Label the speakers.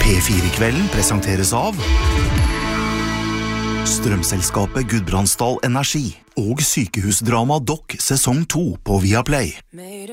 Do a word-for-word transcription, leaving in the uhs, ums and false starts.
Speaker 1: P fire-kvelden presenteres av Strømselskapet Gudbrandsdal Energi og sykehusdrama Dokk sesong to på Viaplay.